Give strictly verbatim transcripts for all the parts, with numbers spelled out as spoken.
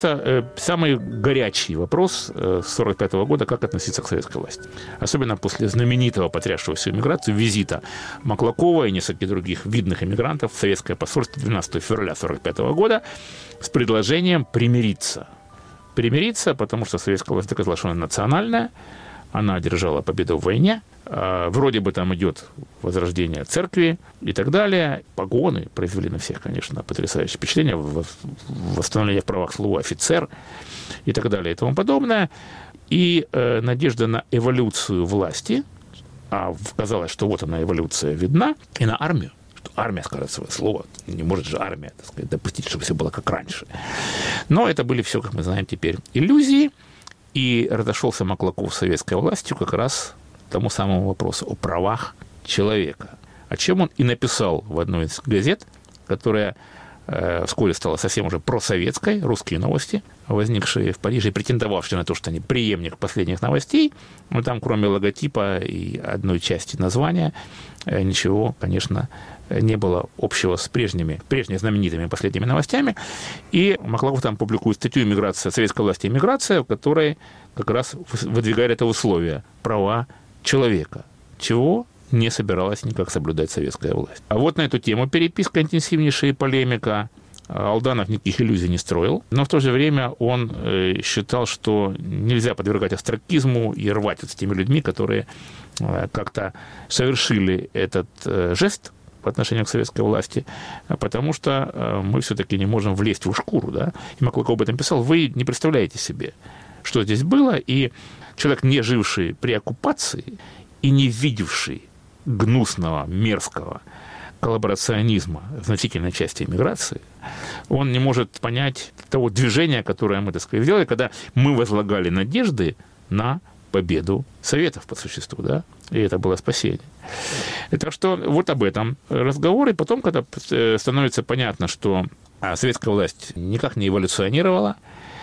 Это самый горячий вопрос с сорок пятого года, как относиться к советской власти. Особенно после знаменитого, потрясшего всю эмиграцию, визита Маклакова и нескольких других видных эмигрантов в советское посольство двенадцатого февраля сорок пятого года с предложением примириться. Примириться, потому что советская власть доказала, что она национальная, она одержала победу в войне, вроде бы там идет возрождение церкви и так далее. Погоны произвели на всех, конечно, потрясающее впечатление, восстановление в правах слова офицер и так далее и тому подобное. И э, надежда на эволюцию власти, а казалось, что вот она, эволюция видна, и на армию, что армия скажет свое слово, не может же армия, так сказать, допустить, чтобы все было как раньше. Но это были все, как мы знаем теперь, иллюзии. И разошелся Маклаков с советской властью как раз тому самому вопросу о правах человека. О чем он и написал в одной из газет, которая э, вскоре стала совсем уже просоветской, «Русские новости», возникшие в Париже и претендовавшие на то, что они преемник последних новостей. Но там, кроме логотипа и одной части названия, э, ничего, конечно, не было общего с прежними, прежними знаменитыми последними новостями. И Маклаков там публикует статью «Иммиграция, советской власти и иммиграция», в которой как раз выдвигает это условие – права человека, чего не собиралась никак соблюдать советская власть. А вот на эту тему переписка интенсивнейшая и полемика. Алданов никаких иллюзий не строил, но в то же время он считал, что нельзя подвергать остракизму и рвать с теми людьми, которые как-то совершили этот жест по отношению к советской власти, потому что мы все-таки не можем влезть в их шкуру. Да? И Маклаков об этом писал. Вы не представляете себе, что здесь было, и человек, не живший при оккупации и не видевший гнусного, мерзкого коллаборационизма в значительной части эмиграции, он не может понять того движения, которое мы, так сказать, сделали, когда мы возлагали надежды на победу Советов по существу, да, и это было спасение. И так что вот об этом разговор, и потом, когда становится понятно, что советская власть никак не эволюционировала,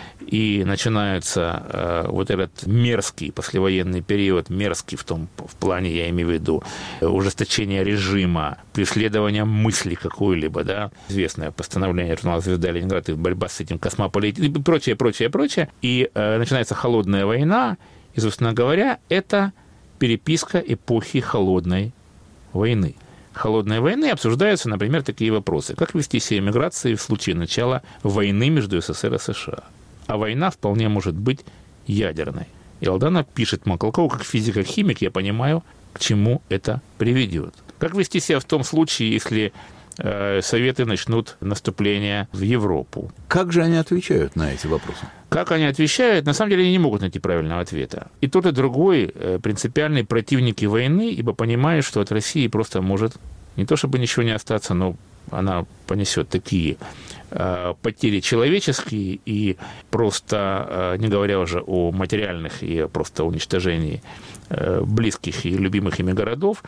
и начинается э, вот этот мерзкий послевоенный период, мерзкий в том в плане, я имею в виду, ужесточение режима, преследование мысли какой-либо, да, известное постановление журнала «Звезда Ленинград» и борьба с этим космополитикой, и прочее, прочее, прочее, и э, начинается холодная война, и, собственно говоря, это переписка эпохи холодной войны. Холодной войны обсуждаются, например, такие вопросы, как вести себя эмиграции в случае начала войны между СССР и США. А война вполне может быть ядерной. И Алданов пишет Маклакову, как физик-химик, я понимаю, к чему это приведет. Как вести себя в том случае, если э, Советы начнут наступление в Европу? Как же они отвечают на эти вопросы? Как они отвечают? На самом деле они не могут найти правильного ответа. И тот, и другой э, принципиальные противники войны, ибо понимают, что от России просто может не то чтобы ничего не остаться, но она понесет такие э, потери человеческие и просто, э, не говоря уже о материальных и просто уничтожении э, близких и любимых ими городов,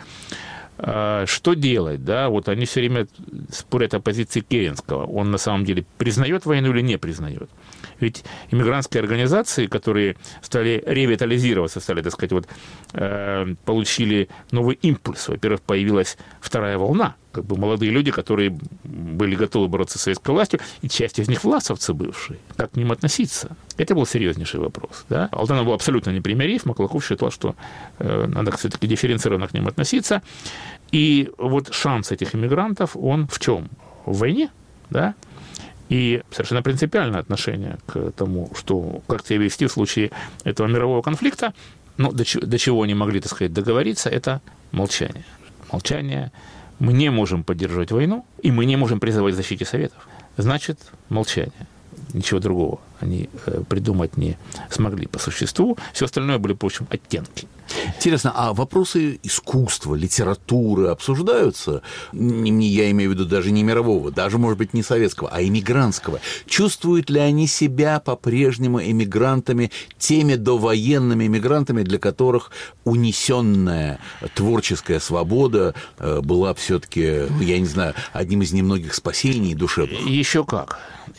э, что делать? Да? Вот они все время спорят о позиции Керенского. Он на самом деле признает войну или не признает? Ведь иммигрантские организации, которые стали ревитализироваться, стали, так сказать, вот, э, получили новый импульс. Во-первых, появилась вторая волна, как бы молодые люди, которые были готовы бороться с советской властью, и часть из них власовцы бывшие. Как к ним относиться? Это был серьезнейший вопрос. Да? Алданов был абсолютно непримирив, Маклаков считал, что э, надо все-таки дифференцированно к ним относиться. И вот шанс этих иммигрантов, он в чем? В войне, да? И совершенно принципиальное отношение к тому, что как себя вести в случае этого мирового конфликта, ну, до чего, до чего они могли, так сказать, договориться, это молчание. Молчание. Мы не можем поддерживать войну, и мы не можем призывать к защите Советов. Значит, молчание. Ничего другого они придумать не смогли по существу. Все остальное были, в общем, оттенки. Интересно, а вопросы искусства, литературы обсуждаются? Не, я имею в виду даже не мирового, даже, может быть, не советского, а эмигрантского. Чувствуют ли они себя по-прежнему эмигрантами, теми довоенными эмигрантами, для которых унесенная творческая свобода была все-таки, я не знаю, одним из немногих спасений душевных? Еще как.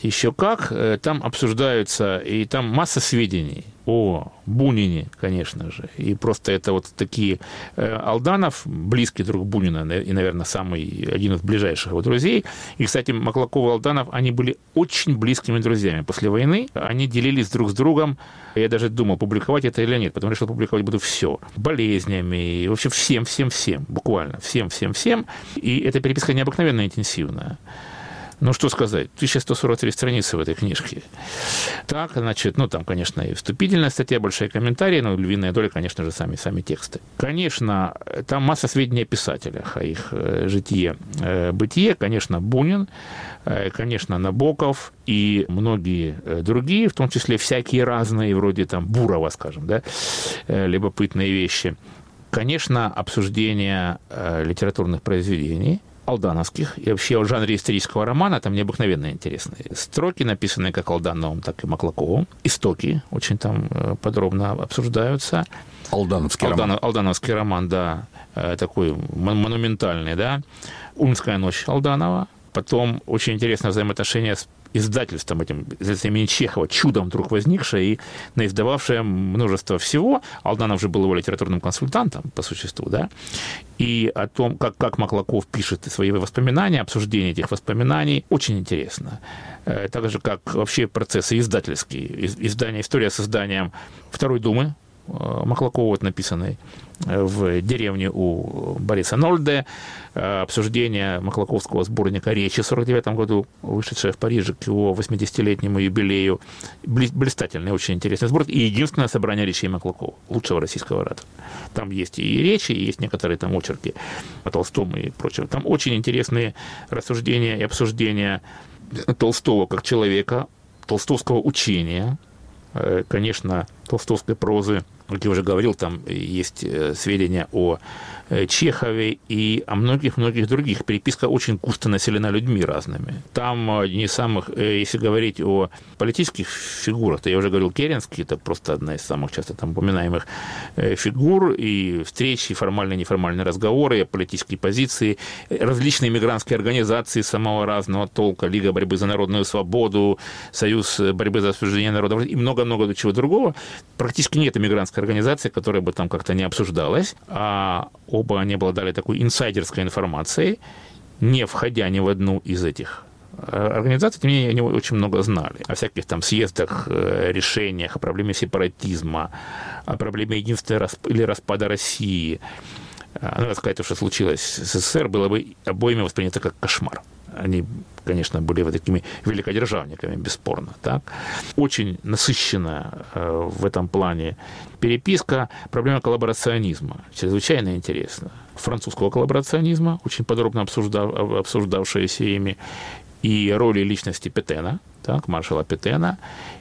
Еще как. Там обсуждаются, и там масса сведений о Бунине, конечно же. И просто это вот такие... Алданов, близкий друг Бунина, и, наверное, самый, один из ближайших его друзей. И, кстати, Маклаков и Алданов, они были очень близкими друзьями. После войны они делились друг с другом. Я даже думал, публиковать это или нет, потому что публиковать буду все. Болезнями, в общем, всем, всем, всем. Буквально всем, всем, всем. И эта переписка необыкновенно интенсивная. Ну, что сказать, тысяча сто сорок три страницы в этой книжке. Так, значит, ну, там, конечно, и вступительная статья, большие комментарии, но львиная доля, конечно же, сами, сами тексты. Конечно, там масса сведений о писателях, о их житие, бытие. Конечно, Бунин, конечно, Набоков и многие другие, в том числе всякие разные, вроде там Бурова, скажем, да, любопытные вещи. Конечно, обсуждение литературных произведений, алдановских, и вообще о жанре исторического романа там необыкновенно интересные строки, написанные как Алдановым, так и Маклаковым. Истоки очень там подробно обсуждаются. Алдановский Алдан, роман. Алдановский роман, да, такой монументальный, да. «Ульмская ночь» Алданова. Потом очень интересное взаимоотношение с издательством этим, издательством имени Чехова, чудом вдруг возникшее и наиздававшее множество всего. Алданов же был его литературным консультантом, по существу, да, и о том, как, как Маклаков пишет свои воспоминания, обсуждение этих воспоминаний, очень интересно. Так же, как вообще процессы издательские, издание, история с изданием Второй Думы, Маклакова, вот, написанной в деревне у Бориса Нольде, обсуждение маклаковского сборника «Речи» в сорок девятом году, вышедшее в Париже к его восьмидесятилетнему юбилею. Блистательный, очень интересный сборник. И единственное собрание речей Маклакова, лучшего российского оратора. Там есть и речи, и есть некоторые там очерки о Толстом и прочем. Там очень интересные рассуждения и обсуждения Толстого как человека, толстовского учения, конечно, толстовской прозы. Как я уже говорил, там есть сведения о Чехове и о многих-многих других. Переписка очень густо населена людьми разными. Там не самых, если говорить о политических фигурах, то я уже говорил, Керенский, это просто одна из самых часто там упоминаемых фигур, и встречи, и формальные, неформальные разговоры, и политические позиции, различные мигрантские организации самого разного толка, Лига борьбы за народную свободу, Союз борьбы за освобождение народа и много-много чего другого. Практически нет иммигрантской организации, которая бы там как-то не обсуждалась, а оба они обладали такой инсайдерской информацией, не входя ни в одну из этих организаций, тем не менее, они очень много знали о всяких там съездах, решениях, о проблеме сепаратизма, о проблеме единства или распада России. Надо сказать, что случилось с СССР, было бы обоими воспринято как кошмар. Они, конечно, были вот такими великодержавниками, бесспорно. Так? Очень насыщенная э, в этом плане переписка. Проблема коллаборационизма чрезвычайно интересна. Французского коллаборационизма, очень подробно обсуждав, обсуждавшаяся ими, и роли личности Петена, так, маршала Петена,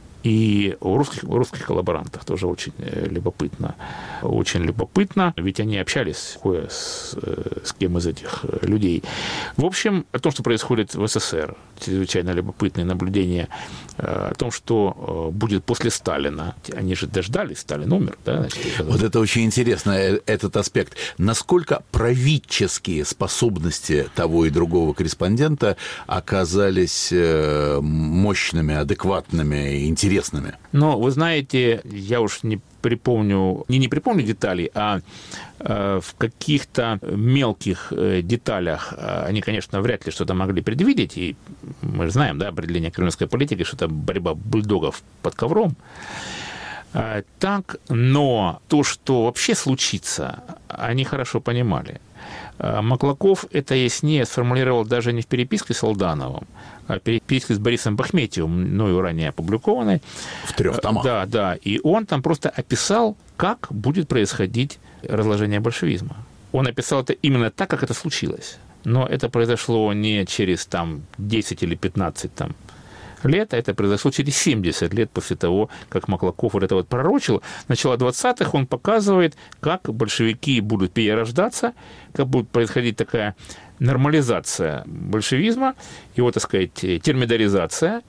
и у русских, у русских коллаборантов тоже очень любопытно. Очень любопытно, ведь они общались с, с кем из этих людей. В общем, о том, что происходит в СССР, чрезвычайно любопытные наблюдения о том, что будет после Сталина. Они же дождались, Сталин умер. Да, значит, вот это очень интересно, этот аспект. Насколько правительские способности того и другого корреспондента оказались мощными, адекватными, интересными? Интересными. Но, вы знаете, я уж не припомню, не, не припомню деталей, а э, в каких-то мелких э, деталях э, они, конечно, вряд ли что-то могли предвидеть, и мы же знаем, да, определение кремлевской политики, что это борьба бульдогов под ковром. Э, так, но то, что вообще случится, они хорошо понимали. Э, Маклаков это яснее сформулировал даже не в переписке с Алдановым, переписки с Борисом Бахметьевым, мною ранее опубликованной. В трех томах. Да, да. И он там просто описал, как будет происходить разложение большевизма. Он описал это именно так, как это случилось. Но это произошло не через там, десять или пятнадцать там, лет, а это произошло через семьдесят лет после того, как Маклаков вот это вот пророчил. Начало двадцатых он показывает, как большевики будут перерождаться, как будет происходить такая нормализация большевизма, его, так сказать, термидоризация,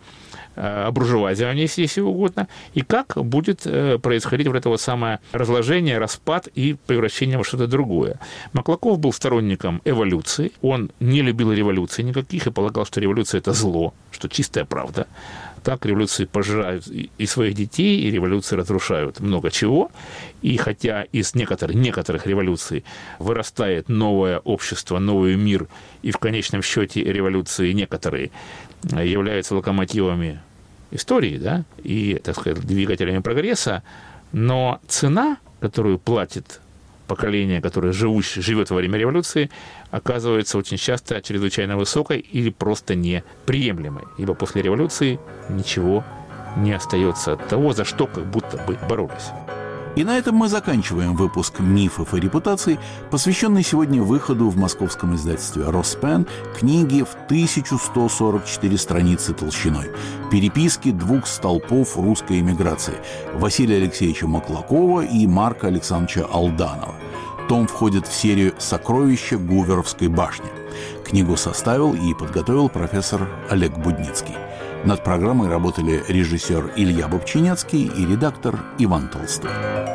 обуржуазивание, если угодно, и как будет происходить вот это вот самое разложение, распад и превращение во что-то другое. Маклаков был сторонником эволюции, он не любил революций никаких и полагал, что революция – это зло, что чистая правда. Так революции пожирают и своих детей, и революции разрушают много чего. И хотя из некоторых, некоторых революций вырастает новое общество, новый мир, и в конечном счете революции некоторые являются локомотивами истории, да, и, так сказать, двигателями прогресса, но цена, которую платит поколение, которое живут, живет во время революции, оказывается очень часто чрезвычайно высокой или просто неприемлемой, ибо после революции ничего не остается от того, за что как будто бы боролись. И на этом мы заканчиваем выпуск «Мифов и репутаций», посвященный сегодня выходу в московском издательстве «Роспен» книги в тысячу сто сорок четыре страницы толщиной, переписки двух столпов русской эмиграции Василия Алексеевича Маклакова и Марка Александровича Алданова. Том входит в серию «Сокровища Гуверовской башни». Книгу составил и подготовил профессор Олег Будницкий. Над программой работали режиссер Илья Бобчинецкий и редактор Иван Толстой.